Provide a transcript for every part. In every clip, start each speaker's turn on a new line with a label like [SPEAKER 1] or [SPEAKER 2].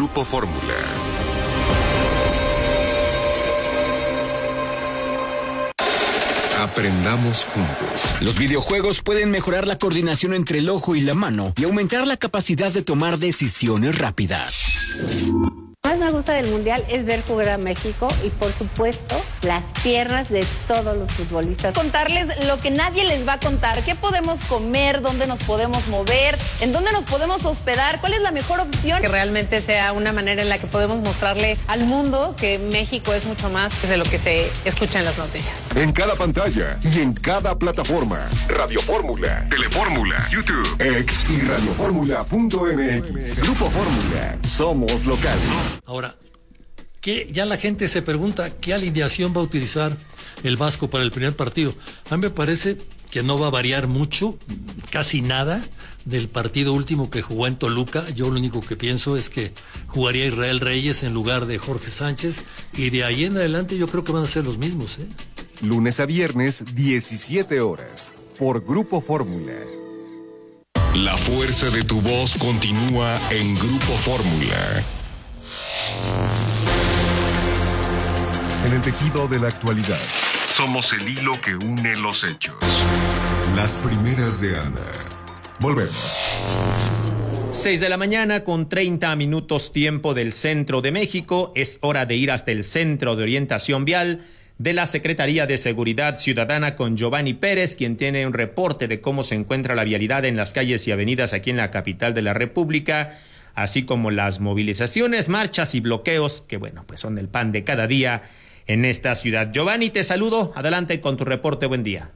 [SPEAKER 1] Grupo Fórmula. Aprendamos juntos.
[SPEAKER 2] Los videojuegos pueden mejorar la coordinación entre el ojo y la mano y aumentar la capacidad de tomar decisiones rápidas.
[SPEAKER 3] Lo que más me gusta del Mundial es ver jugar a México y, por supuesto, las piernas de todos los futbolistas.
[SPEAKER 4] Contarles lo que nadie les va a contar. ¿Qué podemos comer? ¿Dónde nos podemos mover? ¿En dónde nos podemos hospedar? ¿Cuál es la mejor opción?
[SPEAKER 5] Que realmente sea una manera en la que podemos mostrarle al mundo que México es mucho más de lo que se escucha en las noticias.
[SPEAKER 1] En cada pantalla y en cada plataforma. Radio Fórmula, Telefórmula, YouTube, X y radioformula.mx. Grupo Fórmula. Somos locales.
[SPEAKER 6] Ahora, ya la gente se pregunta qué alineación va a utilizar el Vasco para el primer partido. A mí me parece que no va a variar mucho, casi nada, del partido último que jugó en Toluca. Yo lo único que pienso es que jugaría Israel Reyes en lugar de Jorge Sánchez, y de ahí en adelante yo creo que van a ser los mismos.
[SPEAKER 1] Lunes a viernes, 17 horas, por Grupo Fórmula. La fuerza de tu voz continúa en Grupo Fórmula. En el tejido de la actualidad, somos el hilo que une los hechos. Las primeras de Ana. Volvemos.
[SPEAKER 7] 6 de la mañana con 30 minutos tiempo del centro de México. Es hora de ir hasta el Centro de Orientación Vial de la Secretaría de Seguridad Ciudadana con Giovanni Pérez, quien tiene un reporte de cómo se encuentra la vialidad en las calles y avenidas aquí en la capital de la República, así como las movilizaciones, marchas y bloqueos que, pues son el pan de cada día en esta ciudad. Giovanni, te saludo. Adelante con tu reporte. Buen día.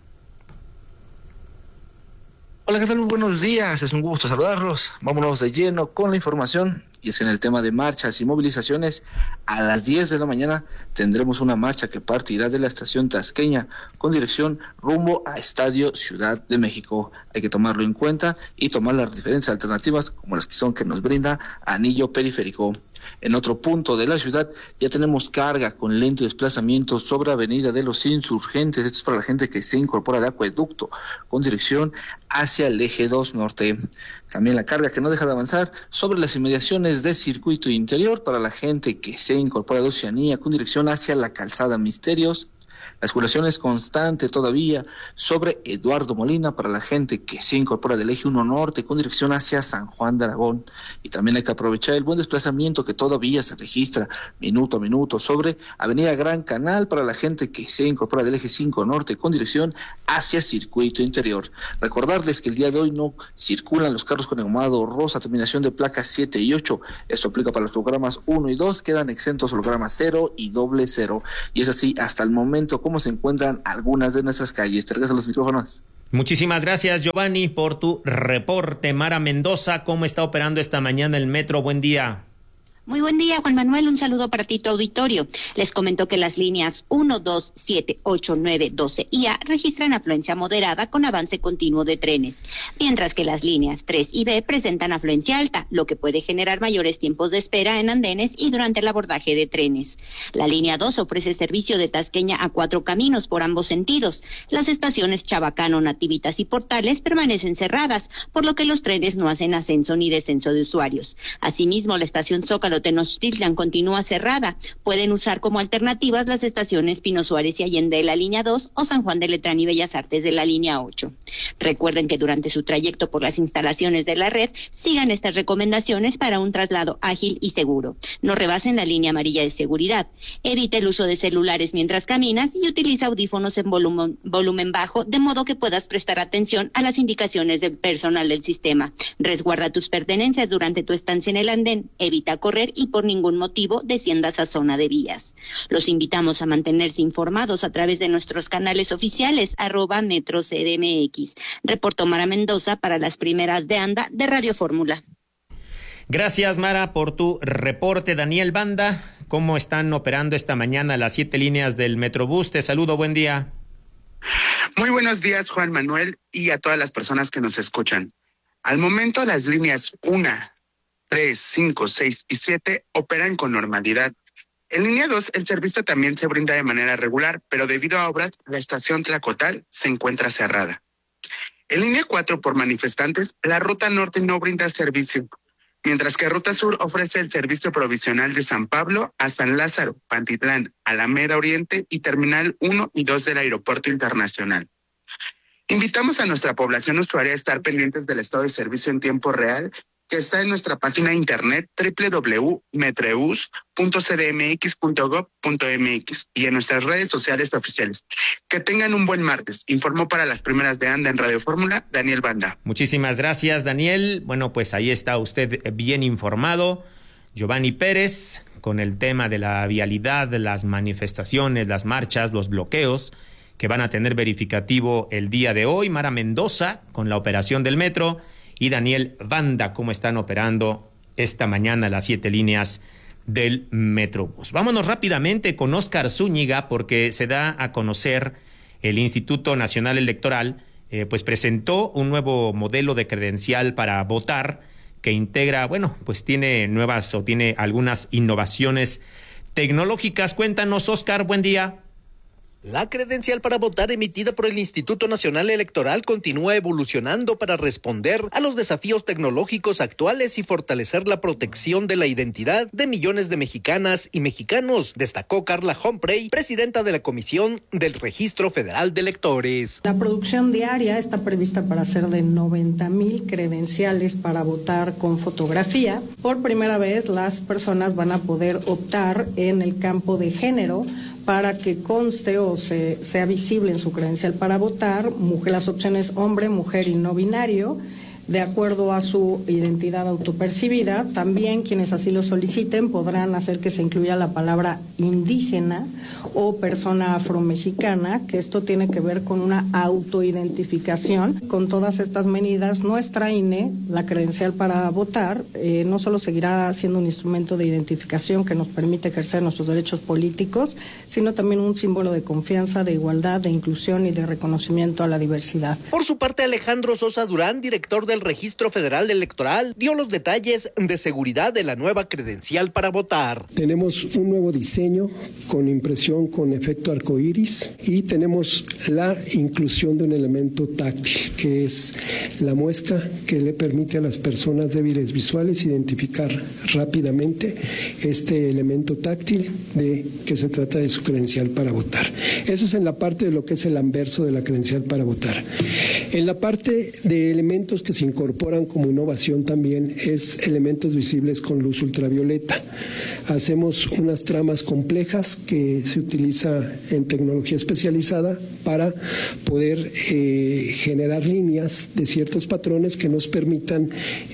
[SPEAKER 8] Hola, ¿qué tal? Muy buenos días. Es un gusto saludarlos. Vámonos de lleno con la información. Y es en el tema de marchas y movilizaciones. A las 10 de la mañana tendremos una marcha que partirá de la estación Tasqueña con dirección rumbo a Estadio Ciudad de México. Hay que tomarlo en cuenta y tomar las diferentes alternativas como las que nos brinda Anillo Periférico. En otro punto de la ciudad ya tenemos carga con lento desplazamiento sobre Avenida de los Insurgentes. Esto es para la gente que se incorpora de Acueducto con dirección hacia el eje 2 norte. También la carga que no deja de avanzar sobre las inmediaciones de Circuito Interior para la gente que se incorpora de Oceanía con dirección hacia la Calzada Misterios. La circulación es constante todavía sobre Eduardo Molina para la gente que se incorpora del eje 1 norte con dirección hacia San Juan de Aragón. Y también hay que aprovechar el buen desplazamiento que todavía se registra minuto a minuto sobre Avenida Gran Canal para la gente que se incorpora del eje 5 norte con dirección hacia Circuito Interior. Recordarles que el día de hoy no circulan los carros con engomado rosa, terminación de placas 7 y 8. Esto aplica para los programas 1 y 2, quedan exentos los programas 0 y 00. Y es así hasta el momento cómo se encuentran algunas de nuestras calles. Te regreso los micrófonos.
[SPEAKER 7] Muchísimas gracias, Giovanni, por tu reporte. Mara Mendoza, ¿cómo está operando esta mañana el metro? Buen día.
[SPEAKER 9] Muy buen día, Juan Manuel, un saludo para ti, tu auditorio. Les comento que las líneas 1, 2, 7, 8, 9, 12 y A registran afluencia moderada con avance continuo de trenes, mientras que las líneas 3 y B presentan afluencia alta, lo que puede generar mayores tiempos de espera en andenes y durante el abordaje de trenes. La línea 2 ofrece servicio de Tasqueña a 4 caminos por ambos sentidos. Las estaciones Chabacano, Nativitas y Portales permanecen cerradas, por lo que los trenes no hacen ascenso ni descenso de usuarios. Asimismo, la estación Zócalo Tenochtitlan continúa cerrada. Pueden usar como alternativas las estaciones Pino Suárez y Allende de la línea 2 o San Juan de Letrán y Bellas Artes de la línea 8. Recuerden que durante su trayecto por las instalaciones de la red, sigan estas recomendaciones para un traslado ágil y seguro. No rebasen la línea amarilla de seguridad. Evite el uso de celulares mientras caminas y utiliza audífonos en volumen bajo, de modo que puedas prestar atención a las indicaciones del personal del sistema. Resguarda tus pertenencias durante tu estancia en el andén. Evita correr y por ningún motivo desciendas a zona de vías. Los invitamos a mantenerse informados a través de nuestros canales oficiales @MetroCDMX. Reportó Mara Mendoza para las primeras de ANDA de Radio Fórmula.
[SPEAKER 7] Gracias, Mara, por tu reporte. Daniel Banda, ¿cómo están operando esta mañana las 7 líneas del Metrobús? Te saludo, buen día.
[SPEAKER 10] Muy buenos días, Juan Manuel, y a todas las personas que nos escuchan. Al momento, las líneas 1, 3, 5, 6 y 7 operan con normalidad. En línea 2, el servicio también se brinda de manera regular, pero debido a obras, la estación Tlacotal se encuentra cerrada. En línea 4, por manifestantes, la ruta norte no brinda servicio. mientras que Ruta Sur ofrece el servicio provisional de San Pablo a San Lázaro, Pantitlán, Alameda Oriente y Terminal 1 y 2 del Aeropuerto Internacional. Invitamos a nuestra población usuaria a estar pendientes del estado de servicio en tiempo real, que está en nuestra página de internet www.metreus.cdmx.gov.mx y en nuestras redes sociales oficiales. Que tengan un buen martes. Informó para las primeras de ANDA en Radio Fórmula, Daniel Banda.
[SPEAKER 7] Muchísimas gracias, Daniel. Bueno, pues ahí está usted bien informado. Giovanni Pérez, con el tema de la vialidad, las manifestaciones, las marchas, los bloqueos que van a tener verificativo el día de hoy. Mara Mendoza, con la operación del metro. Y Daniel Banda, cómo están operando esta mañana las 7 líneas del Metrobús. Vámonos rápidamente con Óscar Zúñiga, porque se da a conocer el Instituto Nacional Electoral, pues presentó un nuevo modelo de credencial para votar que integra, bueno, pues tiene algunas innovaciones tecnológicas. Cuéntanos, Óscar, buen día.
[SPEAKER 11] La credencial para votar emitida por el Instituto Nacional Electoral continúa evolucionando para responder a los desafíos tecnológicos actuales y fortalecer la protección de la identidad de millones de mexicanas y mexicanos, destacó Carla Humphrey, presidenta de la Comisión del Registro Federal de Electores.
[SPEAKER 12] La producción diaria está prevista para ser de 90,000 credenciales para votar con fotografía. Por primera vez, las personas van a poder optar en el campo de género para que conste o sea visible en su credencial para votar las opciones hombre, mujer y no binario, de acuerdo a su identidad autopercibida. También quienes así lo soliciten podrán hacer que se incluya la palabra indígena o persona afromexicana, que esto tiene que ver con una autoidentificación. Con todas estas medidas, nuestra INE, la credencial para votar, no solo seguirá siendo un instrumento de identificación que nos permite ejercer nuestros derechos políticos, sino también un símbolo de confianza, de igualdad, de inclusión y de reconocimiento a la diversidad.
[SPEAKER 11] Por su parte, Alejandro Sosa Durán, director del Registro Federal Electoral, dio los detalles de seguridad de la nueva credencial para votar.
[SPEAKER 13] Tenemos un nuevo diseño con impresión con efecto arcoíris y tenemos la inclusión de un elemento táctil, que es la muesca que le permite a las personas débiles visuales identificar rápidamente este elemento táctil de que se trata de su credencial para votar. Eso es en la parte de lo que es el anverso de la credencial para votar. En la parte de elementos que se incorporan como innovación también es elementos visibles con luz ultravioleta. Hacemos unas tramas complejas que se utiliza en tecnología especializada para poder generar líneas de ciertos patrones que nos permitan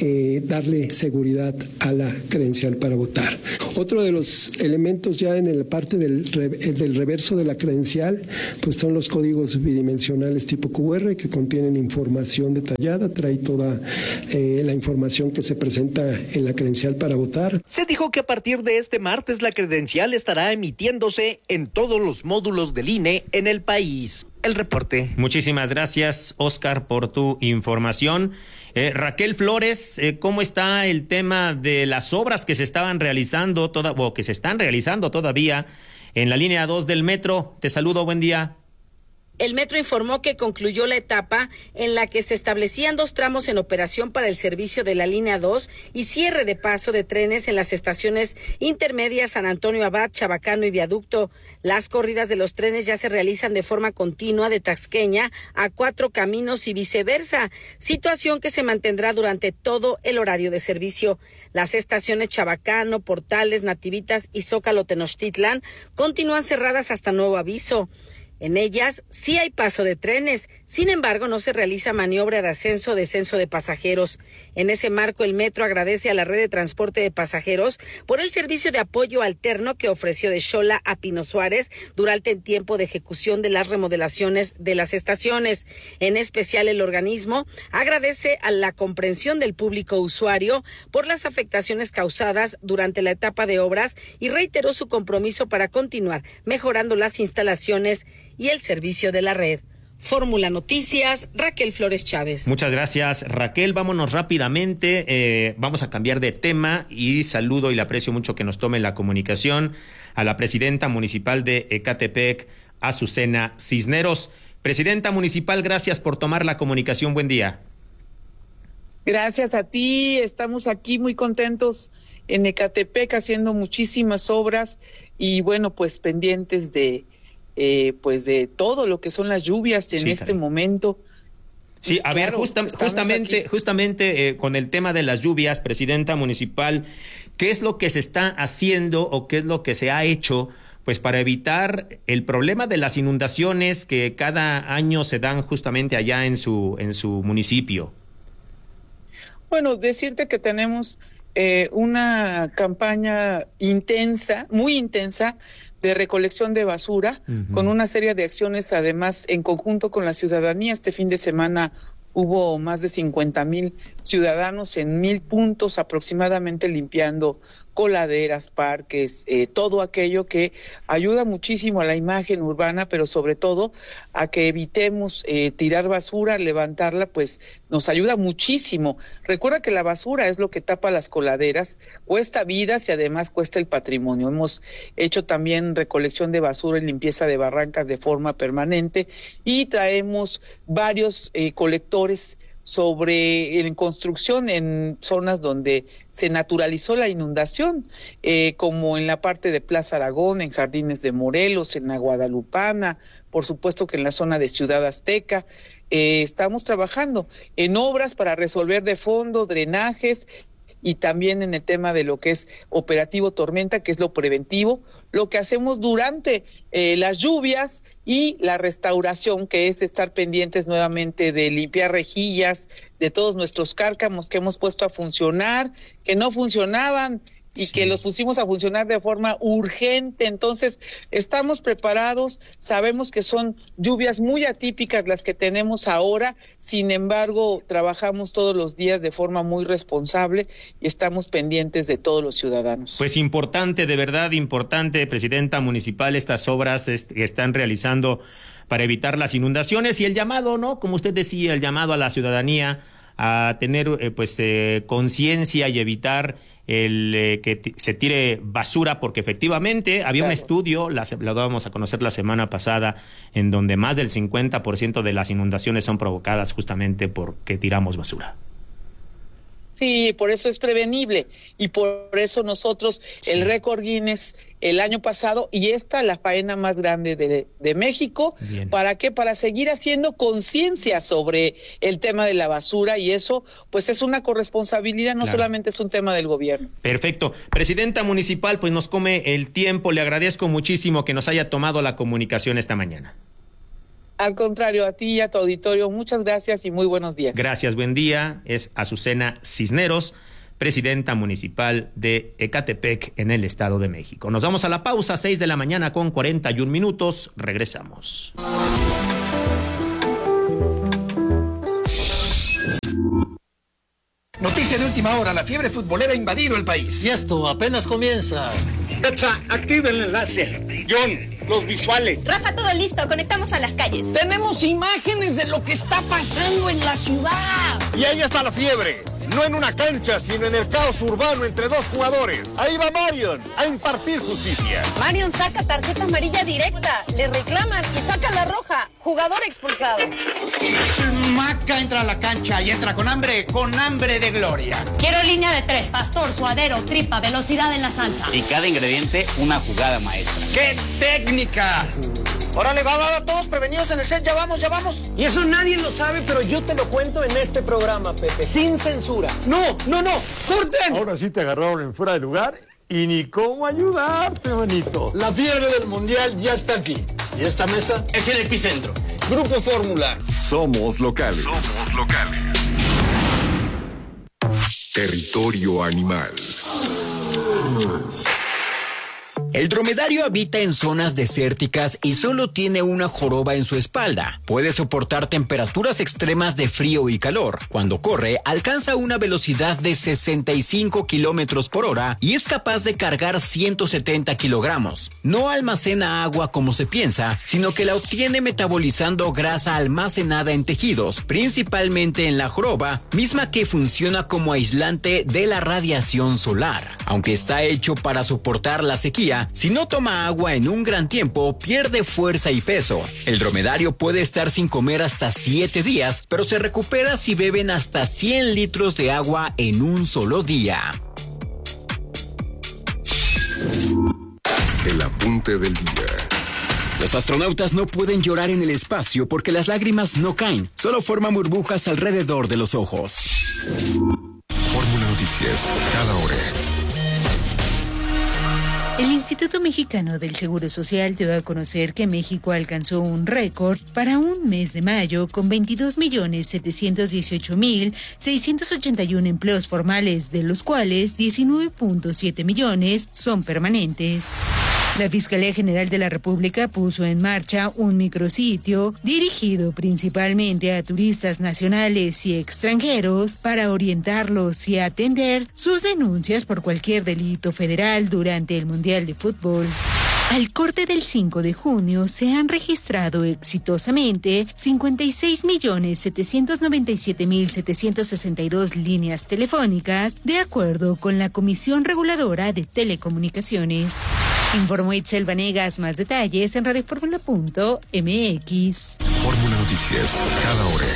[SPEAKER 13] darle seguridad a la credencial para votar. Otro de los elementos ya en la parte del reverso de la credencial, pues son los códigos bidimensionales tipo QR que contienen información detallada, trae toda la información que se presenta en la credencial para votar.
[SPEAKER 11] Se dijo que a partir de este martes la credencial estará emitiéndose en todos los módulos del INE en el país. El reporte.
[SPEAKER 7] Muchísimas gracias, Óscar, por tu información. Raquel Flores, ¿cómo está el tema de las obras que se estaban realizando o que se están realizando todavía en la línea 2 del metro? Te saludo, buen día.
[SPEAKER 14] El metro informó que concluyó la etapa en la que se establecían 2 tramos en operación para el servicio de la línea 2 y cierre de paso de trenes en las estaciones intermedias San Antonio Abad, Chabacano y Viaducto. Las corridas de los trenes ya se realizan de forma continua de Tasqueña a 4 Caminos y viceversa, situación que se mantendrá durante todo el horario de servicio. Las estaciones Chabacano, Portales, Nativitas y Zócalo Tenochtitlán continúan cerradas hasta nuevo aviso. En ellas sí hay paso de trenes, sin embargo no se realiza maniobra de ascenso o descenso de pasajeros. En ese marco el metro agradece a la red de transporte de pasajeros por el servicio de apoyo alterno que ofreció de Xola a Pino Suárez durante el tiempo de ejecución de las remodelaciones de las estaciones. En especial el organismo agradece a la comprensión del público usuario por las afectaciones causadas durante la etapa de obras y reiteró su compromiso para continuar mejorando las instalaciones y el servicio de la red. Fórmula Noticias, Raquel Flores Chávez.
[SPEAKER 7] Muchas gracias, Raquel. Vámonos rápidamente, vamos a cambiar de tema y saludo y le aprecio mucho que nos tome la comunicación a la presidenta municipal de Ecatepec, Azucena Cisneros. Presidenta municipal, gracias por tomar la comunicación. Buen día.
[SPEAKER 15] Gracias a ti, estamos aquí muy contentos en Ecatepec haciendo muchísimas obras y bueno, pues pendientes de todo lo que son las lluvias en este momento.
[SPEAKER 7] Sí, a ver, justamente con el tema de las lluvias, presidenta municipal, ¿qué es lo que se está haciendo o qué es lo que se ha hecho pues para evitar el problema de las inundaciones que cada año se dan justamente allá en su municipio?
[SPEAKER 15] Bueno, decirte que tenemos una campaña intensa, muy intensa, de recolección de basura, con una serie de acciones, además, en conjunto con la ciudadanía. Este fin de semana hubo más de 50,000 ciudadanos en 1,000 puntos aproximadamente limpiando coladeras, parques, todo aquello que ayuda muchísimo a la imagen urbana, pero sobre todo a que evitemos tirar basura, levantarla, pues nos ayuda muchísimo. Recuerda que la basura es lo que tapa las coladeras, cuesta vidas y además cuesta el patrimonio. Hemos hecho también recolección de basura y limpieza de barrancas de forma permanente y traemos varios colectores en construcción en zonas donde se naturalizó la inundación, como en la parte de Plaza Aragón, en Jardines de Morelos, en la Guadalupana, por supuesto que en la zona de Ciudad Azteca. Estamos trabajando en obras para resolver de fondo, drenajes, y también en el tema de lo que es operativo tormenta, que es lo preventivo, lo que hacemos durante las lluvias y la restauración, que es estar pendientes nuevamente de limpiar rejillas, de todos nuestros cárcamos que hemos puesto a funcionar, que no funcionaban y que los pusimos a funcionar de forma urgente. Entonces, estamos preparados, sabemos que son lluvias muy atípicas las que tenemos ahora, sin embargo, trabajamos todos los días de forma muy responsable y estamos pendientes de todos los ciudadanos.
[SPEAKER 7] Pues importante, de verdad importante, presidenta municipal, estas obras que están realizando para evitar las inundaciones y el llamado, ¿no? Como usted decía, el llamado a la ciudadanía a tener conciencia y evitar que se tire basura, porque efectivamente había un estudio, lo dábamos a conocer la semana pasada, en donde más del 50% de las inundaciones son provocadas justamente porque tiramos basura.
[SPEAKER 15] Sí, por eso es prevenible y por eso nosotros el récord Guinness el año pasado y la faena más grande de México. Bien. ¿Para qué? Para seguir haciendo conciencia sobre el tema de la basura y eso pues es una corresponsabilidad, no solamente es un tema del gobierno.
[SPEAKER 7] Perfecto. Presidenta municipal, pues nos come el tiempo, le agradezco muchísimo que nos haya tomado la comunicación esta mañana.
[SPEAKER 15] Al contrario, a ti y a tu auditorio, muchas gracias y muy buenos días.
[SPEAKER 7] Gracias, buen día. Es Azucena Cisneros, presidenta municipal de Ecatepec en el Estado de México. Nos vamos a la pausa, 6:41 a.m. Regresamos.
[SPEAKER 16] Noticia de última hora, la fiebre futbolera ha invadido el país.
[SPEAKER 6] Y esto apenas comienza.
[SPEAKER 17] Pecha, activa el enlace. John, los visuales.
[SPEAKER 18] Rafa, todo listo, conectamos a las calles.
[SPEAKER 17] Tenemos imágenes de lo que está pasando en la ciudad.
[SPEAKER 19] Y ahí está la fiebre. No en una cancha, sino en el caos urbano entre dos jugadores. Ahí va Marion a impartir justicia.
[SPEAKER 18] Marion saca tarjeta amarilla directa, le reclaman y saca la roja. Jugador expulsado.
[SPEAKER 16] Maca entra a la cancha y entra con hambre de gloria.
[SPEAKER 20] Quiero línea de 3, pastor, suadero, tripa, velocidad en la salsa.
[SPEAKER 21] Y cada ingrediente una jugada maestra.
[SPEAKER 16] ¡Qué técnica! Órale, va, todos prevenidos en el set, ya vamos.
[SPEAKER 17] Y eso nadie lo sabe, pero yo te lo cuento en este programa, Pepe, sin censura. No, ¡corten!
[SPEAKER 19] Ahora sí te agarraron en fuera de lugar y ni cómo ayudarte, manito.
[SPEAKER 17] La fiebre del mundial ya está aquí. Y esta mesa es el epicentro. Grupo Fórmula.
[SPEAKER 1] Somos locales. Territorio animal.
[SPEAKER 2] El dromedario habita en zonas desérticas y solo tiene una joroba en su espalda. Puede soportar temperaturas extremas de frío y calor. Cuando corre, alcanza una velocidad de 65 kilómetros por hora y es capaz de cargar 170 kilogramos. No almacena agua como se piensa, sino que la obtiene metabolizando grasa almacenada en tejidos, principalmente en la joroba, misma que funciona como aislante de la radiación solar. Aunque está hecho para soportar la sequía, día, si no toma agua en un gran tiempo, pierde fuerza y peso. El dromedario puede estar sin comer hasta 7 días, pero se recupera si beben hasta 100 litros de agua en un solo día.
[SPEAKER 1] El apunte del día.
[SPEAKER 2] Los astronautas no pueden llorar en el espacio porque las lágrimas no caen, solo forman burbujas alrededor de los ojos.
[SPEAKER 1] Fórmula Noticias, cada hora.
[SPEAKER 3] El Instituto Mexicano del Seguro Social dio a conocer que México alcanzó un récord para un mes de mayo con 22.718.681 empleos formales, de los cuales 19.7 millones son permanentes. La Fiscalía General de la República puso en marcha un micrositio dirigido principalmente a turistas nacionales y extranjeros para orientarlos y atender sus denuncias por cualquier delito federal durante el Mundial de Fútbol. Al corte del 5 de junio se han registrado exitosamente 56.797.762 líneas telefónicas, de acuerdo con la Comisión Reguladora de Telecomunicaciones. Informó Itzel Vanegas. Más detalles en radioformula.mx.
[SPEAKER 1] Fórmula Noticias, cada hora.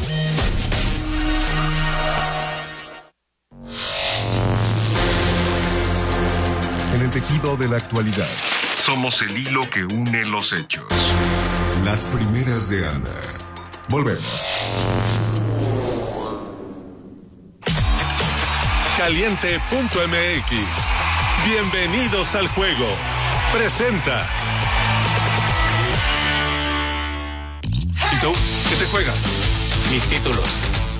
[SPEAKER 1] En el tejido de la actualidad, somos el hilo que une los hechos. Las primeras de Ana. Volvemos.
[SPEAKER 22] Caliente.mx. Bienvenidos al juego. Presenta. ¿Y tú? ¿Qué te juegas?
[SPEAKER 23] Mis títulos.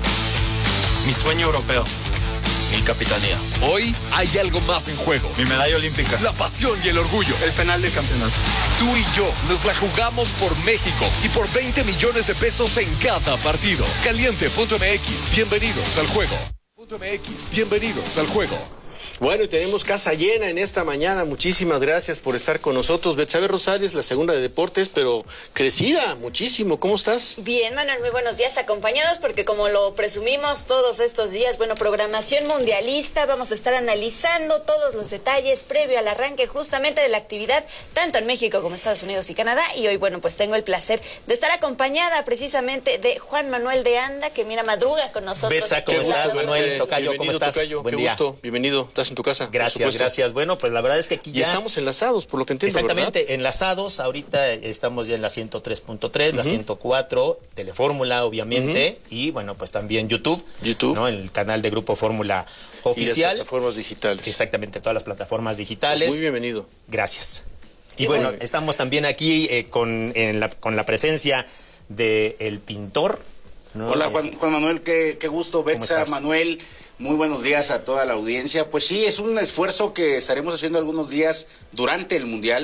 [SPEAKER 23] Mi sueño europeo. Mi capitanía.
[SPEAKER 24] Hoy hay algo más en juego.
[SPEAKER 23] Mi medalla olímpica.
[SPEAKER 24] La pasión y el orgullo.
[SPEAKER 23] El penal de campeonato.
[SPEAKER 24] Tú y yo nos la jugamos por México y por 20 millones de pesos en cada partido. Caliente.mx. Bienvenidos al juego. Bienvenidos al juego.
[SPEAKER 25] Bueno, y tenemos casa llena en esta mañana. Muchísimas gracias por estar con nosotros. Betsabe Rosales, la segunda de deportes, pero crecida muchísimo. ¿Cómo estás?
[SPEAKER 26] Bien, Manuel, muy buenos días. Acompañados porque, como lo presumimos todos estos días, bueno, programación mundialista. Vamos a estar analizando todos los detalles previo al arranque justamente de la actividad, tanto en México como Estados Unidos y Canadá. Y hoy, bueno, pues tengo el placer de estar acompañada precisamente de Juan Manuel de Anda, que mira, madruga con nosotros.
[SPEAKER 25] Betsa, ¿cómo estás, Manuel? Tocayo, ¿cómo estás? Tocayo, buen día. Gusto, bienvenido. ¿Estás en tu casa? Gracias. Bueno, pues la verdad es que aquí ya... Y estamos enlazados, por lo que entiendo,
[SPEAKER 23] exactamente,
[SPEAKER 25] ¿verdad?
[SPEAKER 23] Enlazados. Ahorita estamos ya en la 103.3, la 104, Telefórmula, obviamente, y bueno, pues también YouTube, ¿no? El canal de Grupo Fórmula Oficial.
[SPEAKER 25] Y las plataformas digitales.
[SPEAKER 23] Exactamente, todas las plataformas digitales.
[SPEAKER 25] Pues muy bienvenido.
[SPEAKER 23] Gracias. Y bueno, estamos también aquí con la presencia del pintor, ¿no?
[SPEAKER 27] Hola, Juan Manuel, qué gusto. Betsa, Manuel, muy buenos días a toda la audiencia. Pues sí, es un esfuerzo que estaremos haciendo algunos días durante el Mundial,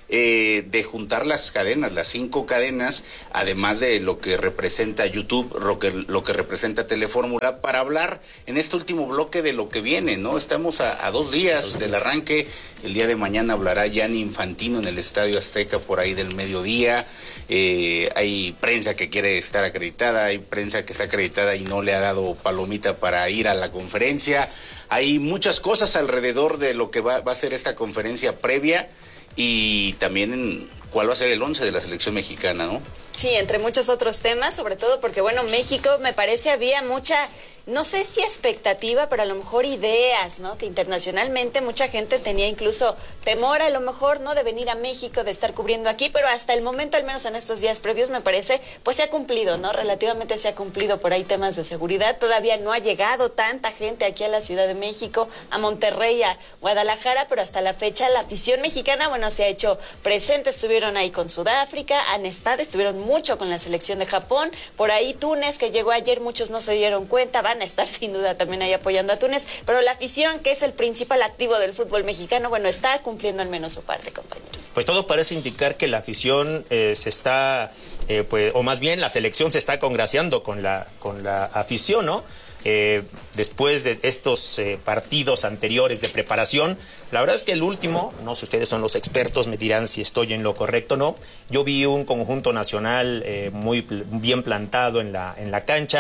[SPEAKER 27] de juntar las cadenas, las 5 cadenas, además de lo que representa YouTube, lo que representa Telefórmula, para hablar en este último bloque de lo que viene, ¿no? Estamos a 2 días del arranque. El día de mañana hablará Gianni Infantino en el Estadio Azteca por ahí del mediodía. Hay prensa que quiere estar acreditada, hay prensa que está acreditada y no le ha dado palomita para ir a la conferencia. Hay muchas cosas alrededor de lo que va a ser esta conferencia previa, y también cuál va a ser el 11 de la selección mexicana, ¿no?
[SPEAKER 26] Sí, entre muchos otros temas, sobre todo porque, bueno, México, me parece, había mucha, no sé si expectativa, pero a lo mejor ideas, ¿no? Que internacionalmente mucha gente tenía incluso temor, a lo mejor, ¿no? De venir a México, de estar cubriendo aquí, pero hasta el momento, al menos en estos días previos, me parece, pues se ha cumplido, ¿no? Relativamente se ha cumplido por ahí temas de seguridad. Todavía no ha llegado tanta gente aquí a la Ciudad de México, a Monterrey, a Guadalajara, pero hasta la fecha la afición mexicana, bueno, se ha hecho presente. Estuvieron ahí con Sudáfrica, estuvieron mucho con la selección de Japón, por ahí Túnez, que llegó ayer, muchos no se dieron cuenta, van a estar sin duda también ahí apoyando a Túnez, pero la afición, que es el principal activo del fútbol mexicano, bueno, está cumpliendo al menos su parte, compañeros.
[SPEAKER 23] Pues todo parece indicar que la afición se está, o más bien la selección se está congraciando con la afición, ¿no? Después de estos partidos anteriores de preparación, la verdad es que el último, no sé, ustedes son los expertos, me dirán si estoy en lo correcto o no. Yo vi un conjunto nacional muy bien plantado en la cancha,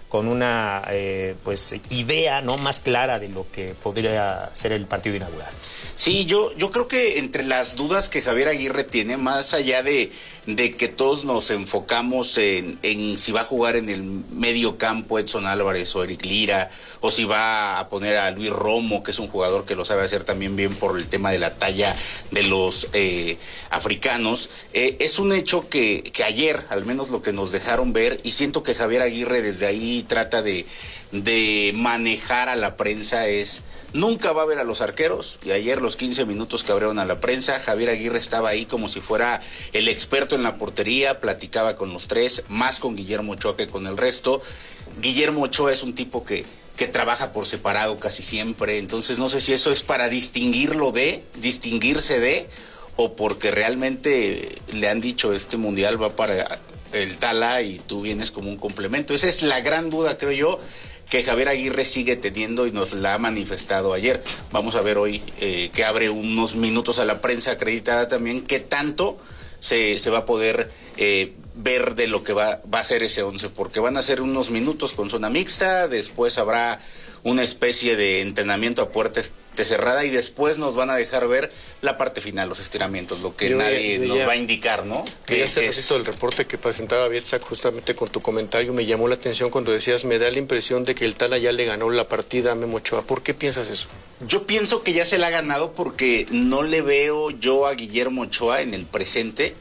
[SPEAKER 23] con una pues idea, ¿no?, más clara de lo que podría ser el partido inaugural.
[SPEAKER 27] Sí, yo creo que entre las dudas que Javier Aguirre tiene, más allá de que todos nos enfocamos en si va a jugar en el medio campo Edson Álvarez o Eric Lira, o si va a poner a Luis Romo, que es un jugador que lo sabe hacer también bien por el tema de la talla de los africanos, es un hecho que ayer, al menos lo que nos dejaron ver, y siento que Javier Aguirre desde ahí trata de manejar a la prensa, es... Nunca va a ver a los arqueros, y ayer los 15 minutos que abrieron a la prensa, Javier Aguirre estaba ahí como si fuera el experto en la portería, platicaba con los tres, más con Guillermo Ochoa que con el resto. Guillermo Ochoa es un tipo que trabaja por separado casi siempre, entonces no sé si eso es para distinguirse de, o porque realmente le han dicho este mundial va para el Tala y tú vienes como un complemento. Esa es la gran duda, creo yo, que Javier Aguirre sigue teniendo y nos la ha manifestado ayer. Vamos a ver hoy que abre unos minutos a la prensa acreditada también, qué tanto se va a poder ver de lo que va a ser ese 11, porque van a ser unos minutos con zona mixta, después habrá una especie de entrenamiento a puerta cerrada y después nos van a dejar ver la parte final, los estiramientos, lo que nadie nos va a indicar, ¿no?
[SPEAKER 25] Que hace ratito el reporte que presentaba Bielsa justamente con tu comentario me llamó la atención cuando decías, me da la impresión de que el Tala ya le ganó la partida a Memo Ochoa. ¿Por qué piensas eso?
[SPEAKER 27] Yo pienso que ya se la ha ganado porque no le veo yo a Guillermo Ochoa en el presente.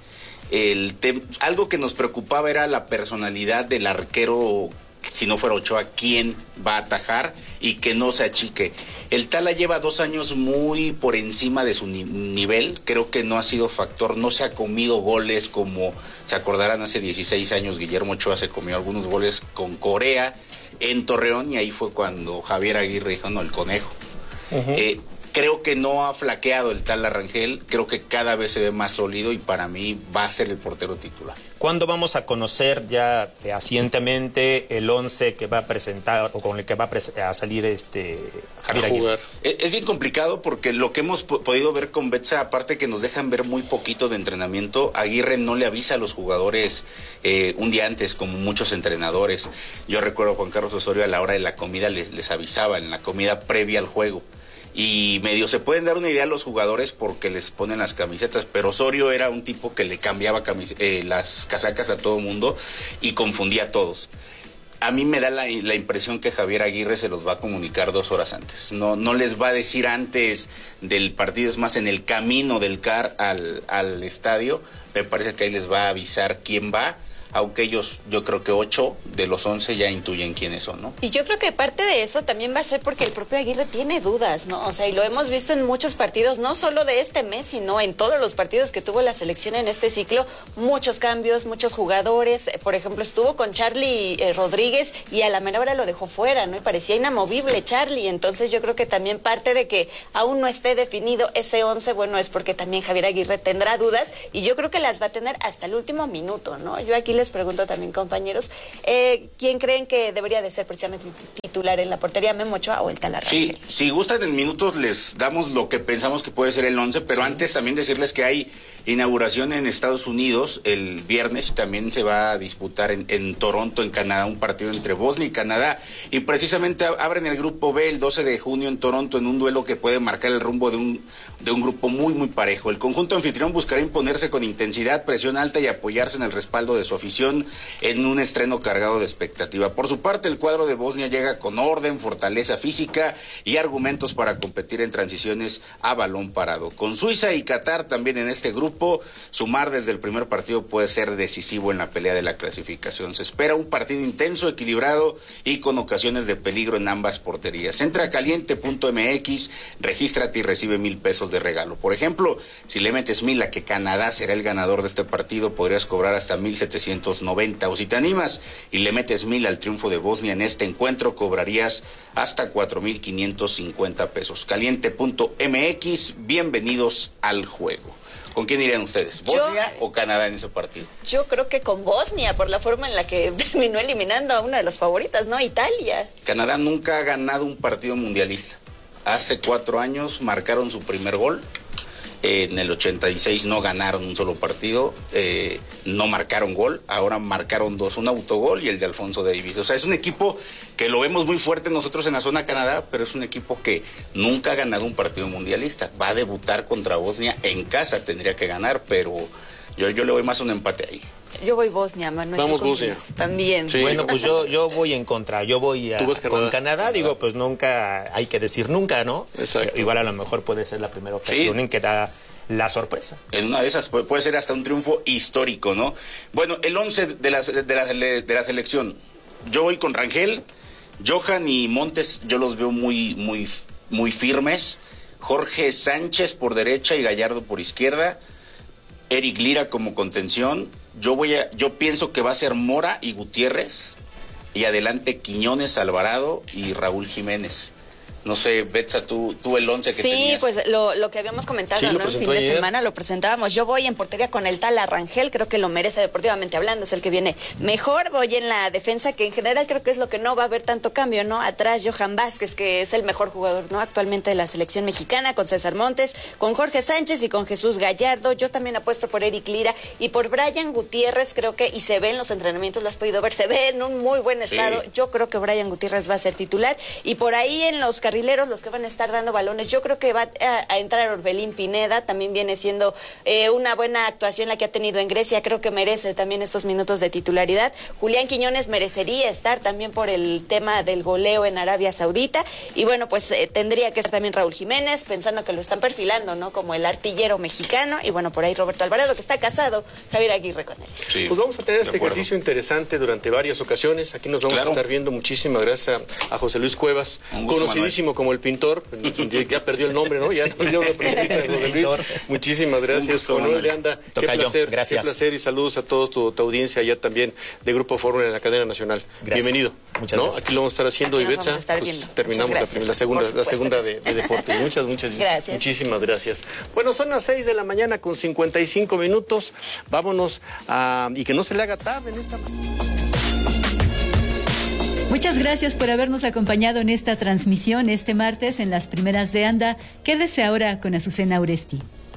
[SPEAKER 27] Algo que nos preocupaba era la personalidad del arquero, si no fuera Ochoa, quién va a atajar y que no se achique. El Tala lleva 2 años muy por encima de su nivel, creo que no ha sido factor, no se ha comido goles como se acordarán hace 16 años, Guillermo Ochoa se comió algunos goles con Corea en Torreón y ahí fue cuando Javier Aguirre dijo, no, el conejo. Creo que no ha flaqueado el Tala Rangel, creo que cada vez se ve más sólido y para mí va a ser el portero titular.
[SPEAKER 23] ¿Cuándo vamos a conocer ya fehacientemente el 11 que va a presentar o con el que va a salir Javier Aguirre?
[SPEAKER 27] Es bien complicado porque lo que hemos podido ver con Betsa, aparte que nos dejan ver muy poquito de entrenamiento, Aguirre no le avisa a los jugadores un día antes, como muchos entrenadores. Yo recuerdo a Juan Carlos Osorio a la hora de la comida les avisaba, en la comida previa al juego. Y medio se pueden dar una idea a los jugadores porque les ponen las camisetas, pero Osorio era un tipo que le cambiaba las casacas a todo mundo y confundía a todos. A mí me da la impresión que Javier Aguirre se los va a comunicar 2 horas antes. No les va a decir antes del partido, es más, en el camino del CAR al estadio, me parece que ahí les va a avisar quién va. Aunque ellos, yo creo que 8 de los 11 ya intuyen quiénes son, ¿no?
[SPEAKER 26] Y yo creo que parte de eso también va a ser porque el propio Aguirre tiene dudas, ¿no? O sea, y lo hemos visto en muchos partidos, no solo de este mes, sino en todos los partidos que tuvo la selección en este ciclo, muchos cambios, muchos jugadores. Por ejemplo, estuvo con Charlie Rodríguez y a la mera hora lo dejó fuera, ¿no? Y parecía inamovible Charlie. Entonces yo creo que también parte de que aún no esté definido ese 11, bueno, es porque también Javier Aguirre tendrá dudas y yo creo que las va a tener hasta el último minuto, ¿no? Yo aquí les pregunto también, compañeros, ¿quién creen que debería de ser precisamente titular en la portería, Memo Ochoa o el Tala Rangel?
[SPEAKER 27] Sí, si gustan en minutos les damos lo que pensamos que puede ser el 11, pero antes también decirles que hay inauguración en Estados Unidos el viernes y también se va a disputar en Toronto, en Canadá, un partido entre Bosnia y Canadá, y precisamente abren el grupo B el 12 de junio en Toronto en un duelo que puede marcar el rumbo de un grupo muy muy parejo. El conjunto anfitrión buscará imponerse con intensidad, presión alta y apoyarse en el respaldo de su afición en un estreno cargado de expectativa. Por su parte, el cuadro de Bosnia llega con orden, fortaleza física y argumentos para competir en transiciones a balón parado. Con Suiza y Qatar también en este grupo, sumar desde el primer partido puede ser decisivo en la pelea de la clasificación. Se espera un partido intenso, equilibrado y con ocasiones de peligro en ambas porterías. Entra a caliente.mx, regístrate y recibe $1,000 de regalo. Por ejemplo, si le metes 1,000 a que Canadá será el ganador de este partido, podrías cobrar hasta 1,790. O si te animas y le metes 1,000 al triunfo de Bosnia en este encuentro, cobrarías hasta 4,550 pesos. Caliente.mx, bienvenidos al juego. ¿Con quién irían ustedes? ¿Bosnia o Canadá en ese partido?
[SPEAKER 26] Yo creo que con Bosnia, por la forma en la que terminó eliminando a una de las favoritas, ¿no? Italia.
[SPEAKER 27] Canadá nunca ha ganado un partido mundialista. Hace 4 años marcaron su primer gol En el 86 no ganaron un solo partido, no marcaron gol, ahora marcaron 2, un autogol y el de Alfonso Davies. O sea, es un equipo que lo vemos muy fuerte nosotros en la zona Canadá, pero es un equipo que nunca ha ganado un partido mundialista. Va a debutar contra Bosnia en casa, tendría que ganar, pero yo le voy más a un empate ahí.
[SPEAKER 26] Yo voy Bosnia, Manuel.
[SPEAKER 25] Vamos Bosnia.
[SPEAKER 26] También.
[SPEAKER 23] Sí. Bueno, pues yo voy en contra. Yo voy con Canadá. Digo, pues nunca, hay que decir nunca, ¿no?
[SPEAKER 25] Exacto.
[SPEAKER 23] Igual a lo mejor puede ser la primera ocasión en que da la sorpresa.
[SPEAKER 27] En una de esas puede ser hasta un triunfo histórico, ¿no? Bueno, el 11 de la selección. Yo voy con Rangel, Johan y Montes. Yo los veo muy firmes. Jorge Sánchez por derecha y Gallardo por izquierda. Eric Lira como contención. Yo pienso que va a ser Mora y Gutiérrez, y adelante Quiñones, Alvarado y Raúl Jiménez. No sé, Betsa, tú el 11 que tenías.
[SPEAKER 26] Sí, pues lo que habíamos comentado, ¿no? El fin de semana lo presentábamos. Yo voy en portería con el tal Rangel, creo que lo merece deportivamente hablando, es el que viene mejor. Voy en la defensa, que en general creo que es lo que no va a haber tanto cambio, ¿no? Atrás Johan Vázquez, que es el mejor jugador, ¿no? Actualmente de la selección mexicana, con César Montes, con Jorge Sánchez y con Jesús Gallardo. Yo también apuesto por Eric Lira y por Brian Gutiérrez, creo que, y se ve en los entrenamientos, lo has podido ver, se ve en un muy buen estado. Sí. Yo creo que Brian Gutiérrez va a ser titular, y por ahí en los carrileros, los que van a estar dando balones, yo creo que va a entrar Orbelín Pineda, también viene siendo una buena actuación la que ha tenido en Grecia, creo que merece también estos minutos de titularidad. Julián Quiñones merecería estar también por el tema del goleo en Arabia Saudita, y bueno, pues tendría que estar también Raúl Jiménez, pensando que lo están perfilando, ¿no? Como el artillero mexicano, y bueno, por ahí Roberto Alvarado, que está casado, Javier Aguirre con él.
[SPEAKER 25] Sí, pues vamos a tener este ejercicio interesante durante varias ocasiones, aquí nos vamos a estar viendo. Muchísimas gracias a José Luis Cuevas, conocidísimo como el pintor, ya perdió el nombre, ¿no? Ya no lo presenta José Luis. Muchísimas gracias. Manuel de Anda, qué placer y saludos a toda tu audiencia allá también de Grupo Fórmula en la cadena nacional. Gracias. Bienvenido. Muchas gracias. Aquí lo vamos a estar haciendo, Ibetza. Pues terminamos la segunda de deportes. Muchas gracias. Muchísimas gracias. Bueno, son las 6 de la mañana con 55 minutos. Vámonos y que no se le haga tarde en esta mañana.
[SPEAKER 4] Muchas gracias por habernos acompañado en esta transmisión este martes en las primeras de Anda. Quédese ahora con Azucena Uresti.